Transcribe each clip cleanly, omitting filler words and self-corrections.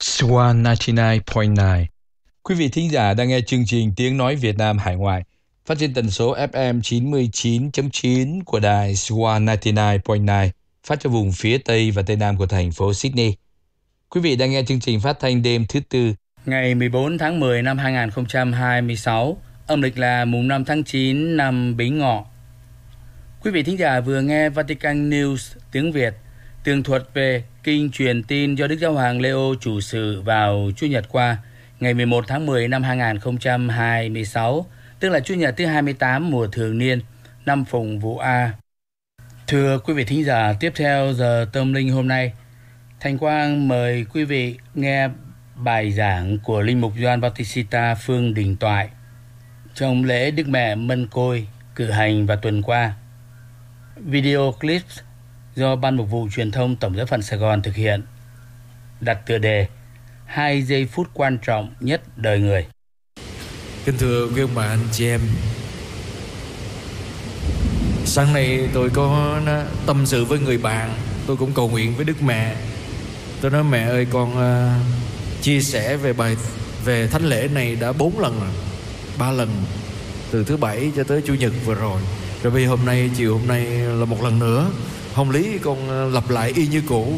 Swan 99.9. Quý vị thính giả đang nghe chương trình Tiếng Nói Việt Nam Hải Ngoại, phát trên tần số FM 99.9 của đài Swan 99.9, phát cho vùng phía Tây và Tây Nam của thành phố Sydney. Quý vị đang nghe chương trình phát thanh đêm thứ Tư, ngày 14 tháng 10 năm 2026, âm lịch là mùng 5 tháng 9 năm Bính Ngọ. Quý vị thính giả vừa nghe Vatican News tiếng Việt, tường thuật về kinh truyền tin do Đức Giáo hoàng Leo chủ sự vào Chủ nhật qua, ngày 11 tháng 10 năm 2026, tức là Chủ nhật thứ 28 mùa thường niên, năm Phụng Vụ A. Thưa quý vị thính giả, tiếp theo giờ tâm linh hôm nay, Thành Quang mời quý vị nghe bài giảng của Linh mục Gioan Bautista Phương Đình Toại trong lễ Đức Mẹ Mân Côi cử hành vào tuần qua. Video clip do Ban Mục vụ Truyền thông Tổng giáo phận Sài Gòn thực hiện, đặt tựa đề 2 giây phút quan trọng nhất đời người. Kính thưa quý ông bà anh chị em, sáng nay tôi có tâm sự với người bạn. Tôi cũng cầu nguyện với Đức Mẹ. Tôi nói: mẹ ơi, con chia sẻ về thánh lễ này đã 4 lần rồi, 3 lần, từ thứ Bảy cho tới Chủ nhật vừa rồi. Rồi bây hôm nay, chiều hôm nay là một lần nữa. Không lý con lặp lại y như cũ.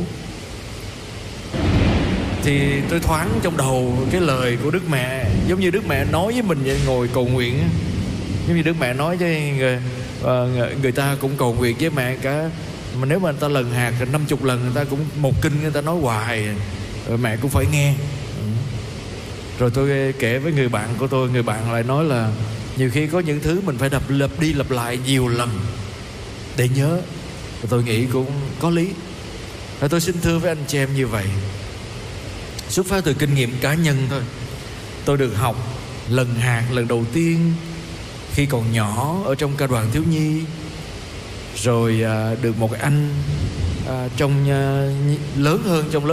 Thì tôi thoáng trong đầu cái lời của Đức Mẹ, giống như Đức Mẹ nói với mình vậy, ngồi cầu nguyện. Giống như Đức Mẹ nói với người ta cũng cầu nguyện với mẹ cả. Mà nếu mà người ta lần hạt 50 lần, người ta cũng một kinh người ta nói hoài, rồi mẹ cũng phải nghe. Rồi tôi kể với người bạn của tôi, người bạn lại nói là nhiều khi có những thứ mình phải lặp đi lặp lại nhiều lần để nhớ. Và tôi nghĩ cũng có lý. Và tôi xin thưa với anh chị em như vậy, xuất phát từ kinh nghiệm cá nhân thôi. Tôi được học lần hạt lần đầu tiên khi còn nhỏ ở trong ca đoàn thiếu nhi. Rồi được một anh trong lớn hơn trong lớp